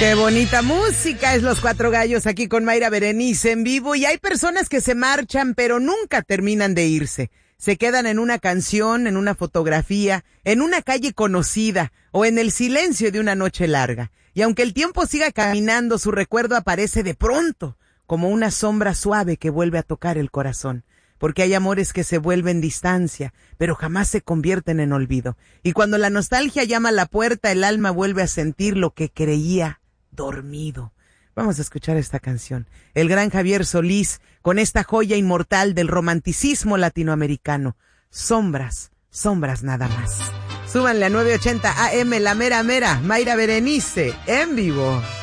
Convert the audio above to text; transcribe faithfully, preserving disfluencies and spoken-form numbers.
Qué bonita música, es Los Cuatro Gallos aquí con Mayra Berenice en vivo. Y hay personas que se marchan pero nunca terminan de irse. Se quedan en una canción, en una fotografía, en una calle conocida o en el silencio de una noche larga. Y aunque el tiempo siga caminando, su recuerdo aparece de pronto como una sombra suave que vuelve a tocar el corazón. Porque hay amores que se vuelven distancia, pero jamás se convierten en olvido. Y cuando la nostalgia llama a la puerta, el alma vuelve a sentir lo que creía dormido. Vamos a escuchar esta canción. El gran Javier Solís, con esta joya inmortal del romanticismo latinoamericano. Sombras, sombras nada más. Súbanle a nueve ochenta A M, la mera mera, Mayra Berenice, en vivo.